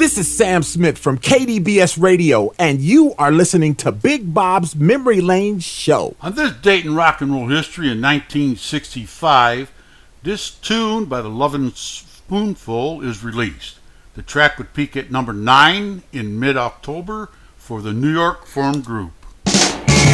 This is Sam Smith from KDBS Radio, and you are listening to Big Bob's Memory Lane Show. On this date in rock and roll history in 1965, this tune by the Lovin' Spoonful is released. The track would peak at number 9 in mid-October for the New York formed group.